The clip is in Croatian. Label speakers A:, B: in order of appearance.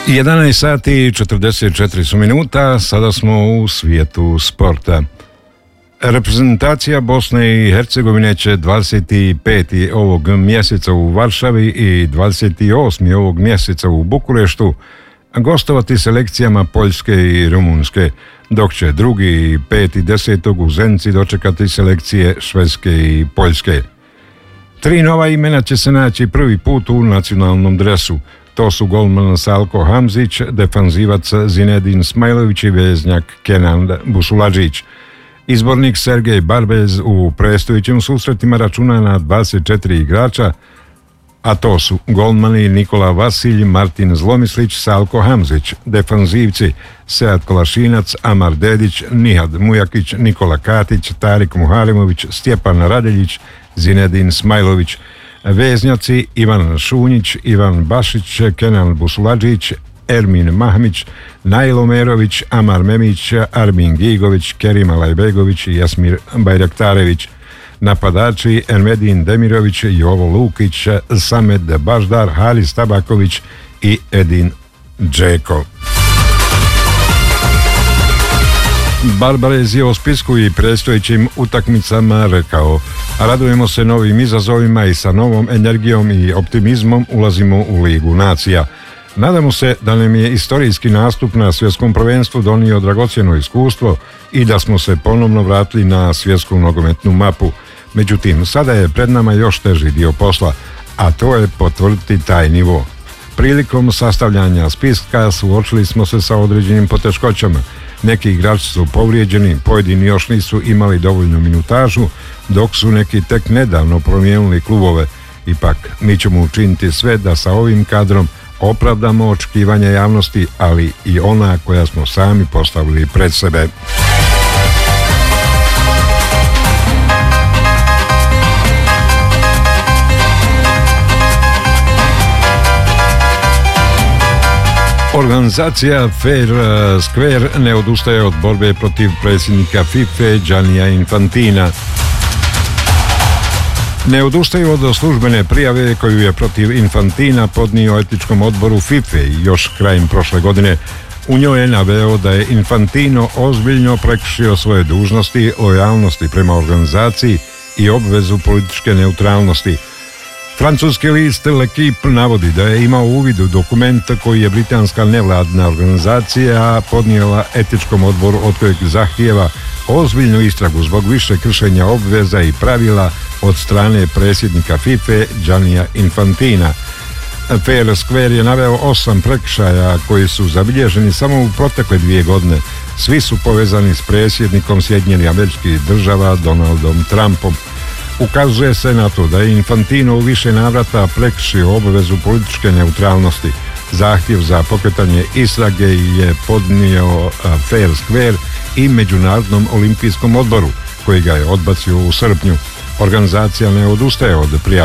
A: 11 sati i 44 su minuta, sada smo u svijetu sporta. Reprezentacija Bosne i Hercegovine će 25. ovog mjeseca u Varšavi i 28. ovog mjeseca u Bukureštu gostovati selekcijama Poljske i Rumunjske, dok će 2. i 5. 10. u Zenci dočekati selekcije Švedske i Poljske. 3 nova imena će se naći prvi put u nacionalnom dresu. To su golman Salko Hamzić, defanzivac Zinedin Smajlović i veznjak Kenan Busuladžić. Izbornik Sergej Barbez u predstojećim susretima računa na 24 igrača, a to su golmani Nikola Vasilj, Martin Zlomislić, Salko Hamzić, defanzivci Sead Kolašinac, Amar Dedić, Nihad Mujakić, Nikola Katić, Tarik Muharemović, Stjepan Radeljić, Zinedin Smajlović, veznjaci Ivan Šunjić, Ivan Bašić, Kenan Busuladžić, Ermin Mahmić, Nailo Merović, Amar Memić, Armin Gigović, Kerim Alajbegović i Jasmir Bajraktarević. Napadači Ermedin Demirović, Jovo Lukić, Samed Baždar, Haris Tabaković i Edin Džeko. Barbarez je o spisku i predstojećim utakmicama rekao: radujemo se novim izazovima i sa novom energijom i optimizmom ulazimo u Ligu nacija. Nadamo se da nam je istorijski nastup na svjetskom prvenstvu donio dragocjeno iskustvo i da smo se ponovno vratili na svjetsku nogometnu mapu. Međutim, sada je pred nama još teži dio posla, a to je potvrditi taj nivo. Prilikom sastavljanja spiska suočili smo se sa određenim poteškoćama. Neki igrači su povrijeđeni, pojedini još nisu imali dovoljnu minutažu, dok su neki tek nedavno promijenili klubove. Ipak, mi ćemo učiniti sve da sa ovim kadrom opravdamo očekivanja javnosti, ali i ona koja smo sami postavili pred sebe. Organizacija Fair Square ne odustaje od borbe protiv predsjednika FIFA Giannija Infantina. Ne odustaju od službene prijave koju je protiv Infantina podnio etičkom odboru FIFA još krajem prošle godine. U njoj je naveo da je Infantino ozbiljno prekršio svoje dužnosti, lojalnosti prema organizaciji i obvezu političke neutralnosti. Francuski list L'Equipe navodi da je imao uvid u dokument koji je britanska nevladina organizacija podnijela etičkom odboru, od kojeg zahtijeva ozbiljnu istragu zbog više kršenja obveza i pravila od strane predsjednika FIFA Giannija Infantina. Fair Square je naveo 8 prekršaja koji su zabilježeni samo u protekle 2 godine. Svi su povezani s predsjednikom Sjedinjenih Američkih Država Donaldom Trumpom. Ukazuje se na to da je Infantino u više navrata prekršio obvezu političke neutralnosti. Zahtjev za pokretanje istrage je podnio Fair Square i Međunarodnom olimpijskom odboru, koji ga je odbacio u srpnju. Organizacija ne odustaje od prijave